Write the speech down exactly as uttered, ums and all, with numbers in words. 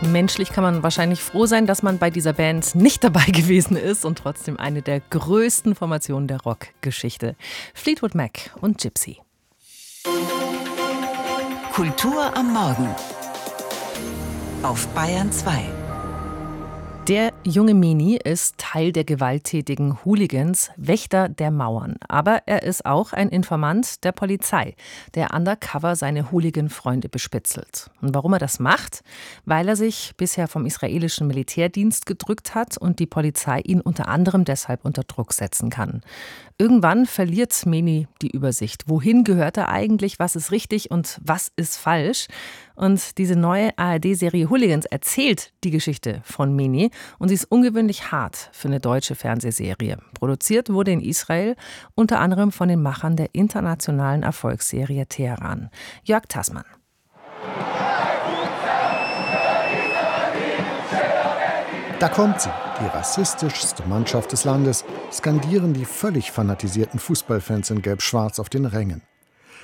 Menschlich kann man wahrscheinlich froh sein, dass man bei dieser Band nicht dabei gewesen ist und trotzdem eine der größten Formationen der Rockgeschichte. Fleetwood Mac und Gypsy. Kultur am Morgen auf Bayern zwei. Der junge Meni ist Teil der gewalttätigen Hooligans, Wächter der Mauern. Aber er ist auch ein Informant der Polizei, der undercover seine Hooligan-Freunde bespitzelt. Und warum er das macht? Weil er sich bisher vom israelischen Militärdienst gedrückt hat und die Polizei ihn unter anderem deshalb unter Druck setzen kann. Irgendwann verliert Meni die Übersicht. Wohin gehört er eigentlich? Was ist richtig und was ist falsch? Und diese neue A R D-Serie Hooligans erzählt die Geschichte von Meni. Und sie ist ungewöhnlich hart für eine deutsche Fernsehserie. Produziert wurde in Israel unter anderem von den Machern der internationalen Erfolgsserie Teheran. Jörg Tassmann. Da kommt sie, die rassistischste Mannschaft des Landes, skandieren die völlig fanatisierten Fußballfans in Gelb-Schwarz auf den Rängen.